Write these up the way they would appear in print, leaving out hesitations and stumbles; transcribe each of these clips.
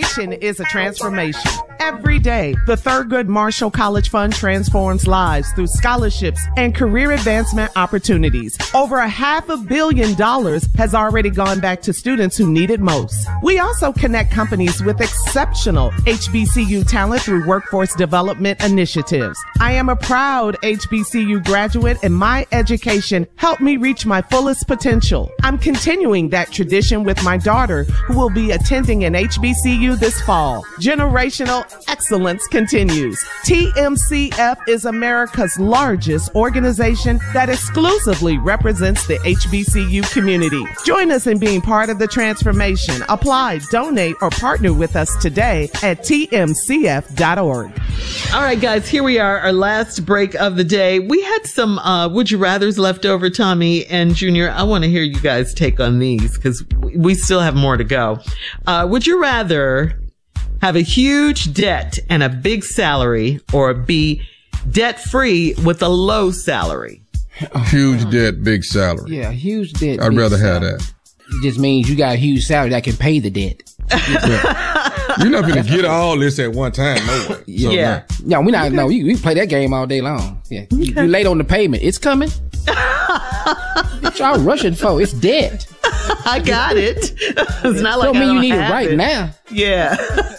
Education is a transformation. Every day, the Thurgood Marshall College Fund transforms lives through scholarships and career advancement opportunities. Over $500 million has already gone back to students who need it most. We also connect companies with exceptional HBCU talent through workforce development initiatives. I am a proud HBCU graduate, and my education helped me reach my fullest potential. I'm continuing that tradition with my daughter, who will be attending an HBCU this fall. Generational excellence continues. TMCF is America's largest organization that exclusively represents the HBCU community. Join us in being part of the transformation. Apply, donate, or partner with us today at tmcf.org. All right, guys, here we are, our last break of the day. We had some Would You Rathers left over, Tommy and Junior. I want to hear you guys take on these because we still have more to go. Would you rather have a huge debt and a big salary, or be debt-free with a low salary? Huge debt, big salary. Yeah, huge debt. I'd rather have that. It just means you got a huge salary that can pay the debt. You're not going to get all this at one time, no way. Yeah. No, we not. No, we play that game all day long. Yeah, you late on the payment. It's coming. What y'all rushing for? It's debt. I got it. It's not like don't I mean don't you need it have right now. Yeah.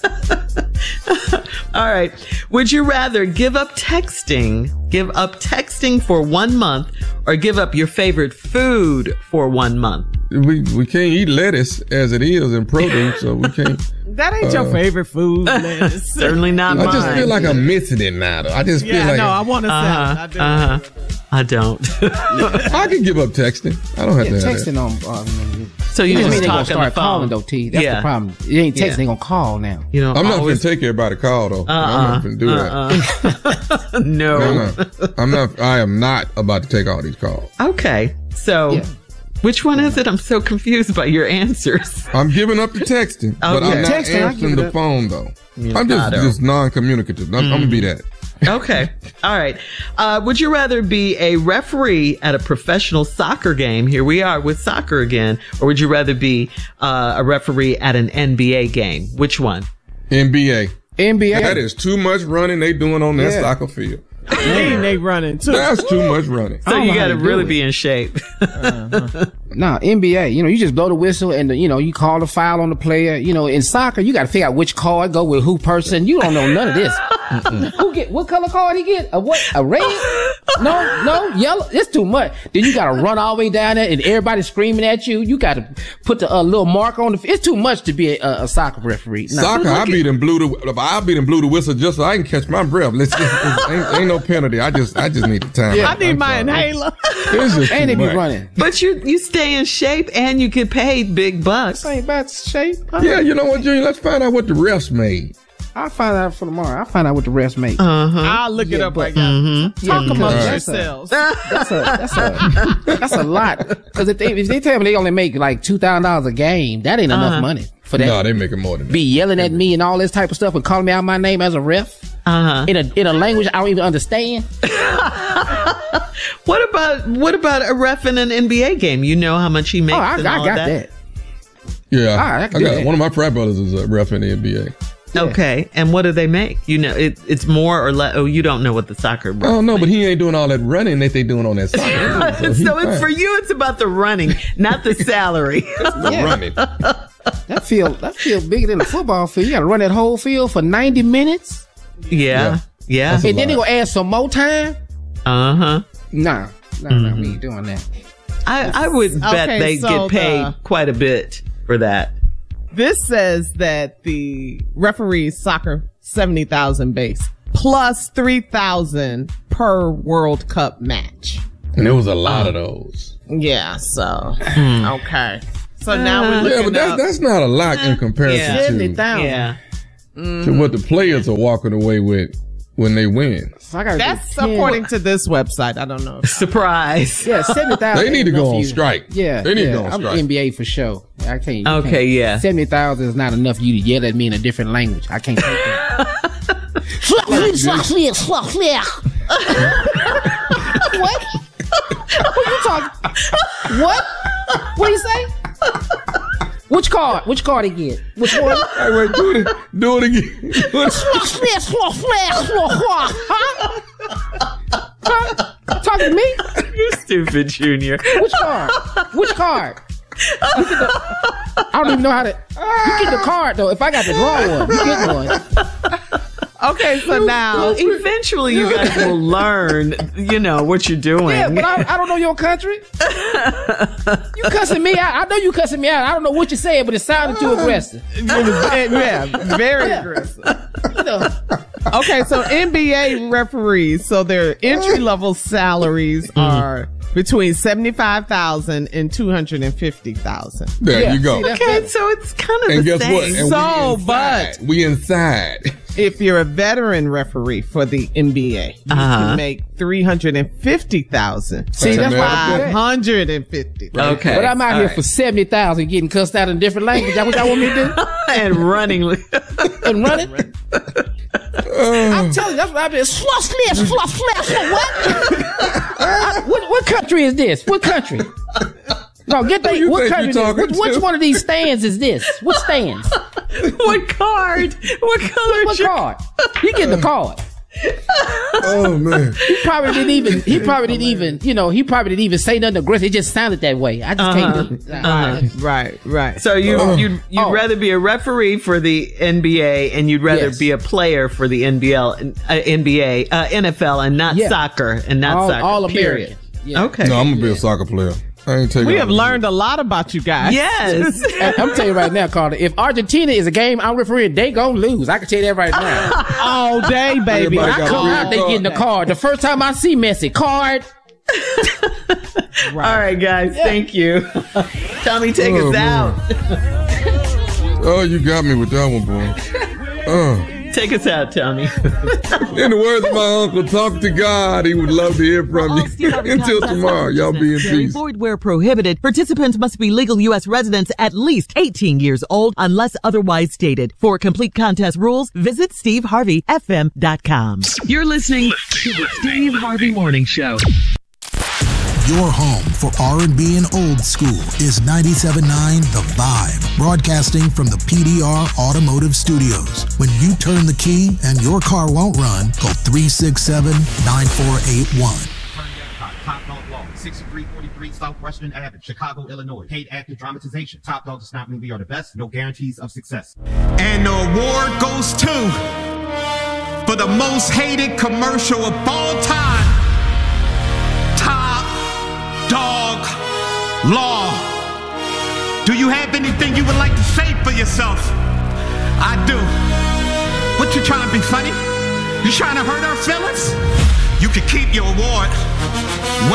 All right. Would you rather give up texting for 1 month, or give up your favorite food for 1 month? We can't eat lettuce as it is in produce, so we can't. That ain't your favorite food, lettuce. Certainly not mine. I just feel like I'm missing it now, though. I just feel like... no, I want to salad. I don't. I can give up texting. I don't have to have texting that. on... So you just mean they talk gonna on the start phone. calling, though, T. That's the problem. It ain't texting, they gonna call now. You know, I'm not going to take everybody call, though. I'm not going to do that. No. I am not about to take all these calls. Okay. So... Which one is it? I'm so confused by your answers. I'm giving up the texting, but I'm not answering the phone, though. I'm just non-communicative. I'm going to be that. Okay. All right. Would you rather be a referee at a professional soccer game? Here we are with soccer again. Or would you rather be a referee at an NBA game? Which one? NBA. NBA. That is too much running they doing on that soccer field. They running too. That's too much running. So you got to really be in shape. Nah, NBA, you just blow the whistle and, you call the foul on the player. In soccer, you got to figure out which card go with who person. You don't know none of this. What color card he get? A red? No, yellow. It's too much. Then you got to run all the way down there and everybody screaming at you. You got to put the little mark on it's too much to be a soccer referee. No. Soccer, I'll be them blew the whistle just so I can catch my breath. Ain't no penalty. I just need the time. I need my inhaler. And they be running. But you stay in shape and you get paid big bucks. Ain't about shape. Yeah, you know what, Junior? Let's find out what the refs made. I'll find out for tomorrow. I'll find out what the refs make. I'll look it up right now. Talk amongst yourselves. That's a lot. Because if they tell me they only make like $2,000 a game, that ain't enough money for that. No, they making more than that. Be yelling at me and all this type of stuff and calling me out my name as a ref in a language I don't even understand. What about a ref in an NBA game? You know how much he makes. I got that. Yeah, I got one of my frat brothers is a ref in the NBA. Yeah. Okay, and what do they make? It's more or less. Oh, you don't know what the soccer. Oh no, but he ain't doing all that running that they doing on that soccer. So it's for you. It's about the running, not the salary. The running. That field bigger than a football field. You got to run that whole field for 90 minutes. Yeah. And then they gonna add some more time. Nah, we ain't doing that. I would bet they get paid quite a bit for that. This says that the referees soccer 70,000 base plus 3,000 per World Cup match. And there was a lot of those. Yeah, so okay. So now we're looking but that's not a lot in comparison to 70,000. To what the players are walking away with when they win. So that's according to this website. I don't know. Surprise. Yeah, 70,000. They need to go on strike. Yeah, they need to go on strike. I'm NBA for sure. I can't. Okay, yeah. 70,000 is not enough for you to yell at me in a different language. I can't take that. What? What are you talking? What? What do you say? Which card? Which card he get? Which one? Hey, wait, do it again. Huh? Talking to me? You stupid, Junior. Which card? Which card? I don't even know how to. You get the card though. If I got to draw one, you get one. Okay, so now Eventually, you guys will learn, what you're doing. Yeah, but I don't know your country. You cussing me out. I know you cussing me out. I don't know what you're saying, but it sounded too aggressive. yeah, very aggressive. Okay, so NBA referees, so their entry level salaries are between $75,000 and $250,000. There you go. Okay, so it's kind of And the guess same. what? And we inside. If you're a veteran referee for the NBA, you can make $350,000. See, that's why $550,000. Okay. But I'm out here for $70,000 getting cussed out in a different language. That what y'all want me to do? And running. And running? I'm telling you, that's what I've been. What country is this? What country? No, get that. What country? Which one of these stands is this? What stands? What card? What color? What card? He getting the card. Oh man. He probably didn't even say nothing aggressive. It just sounded that way. I just can't do it. Right. So you'd rather be a referee for the NBA and you'd rather be a player for the NFL and not soccer and not soccer. All American. Yeah. Okay. No, I'm gonna be a soccer player. I ain't taking. We have learned a lot about you guys. Yes. I'm telling you right now, Carter, if Argentina is a game I'm refereeing, they gonna lose. I can tell you that right now. All day, baby. Everybody I got come a out, red they card. getting the card. The first time I see Messi, card. All right, guys. Thank you. Tommy, take us out. Oh, you got me with that one, boy. Take us out, Tommy. In the words of my uncle, talk to God. He would love to hear from you. Until tomorrow, y'all be in peace. Void where prohibited. Participants must be legal U.S. residents at least 18 years old unless otherwise stated. For complete contest rules, visit SteveHarveyFM.com. You're listening to the Steve Harvey Morning Show. Your home for R&B and old school is 97.9 The Vibe, broadcasting from the PDR Automotive Studios. When you turn the key and your car won't run, call 367-9481. Top Dog Law, 6343 Southwestern Avenue, Chicago, Illinois. Paid active dramatization. Top Dog does not mean we are the best. No guarantees of success. And the award goes to, for the most hated commercial of all time, Top Dog Law. Do you have anything you would like to say for yourself? I do. What, you trying to be funny? You trying to hurt our feelings? You can keep your award.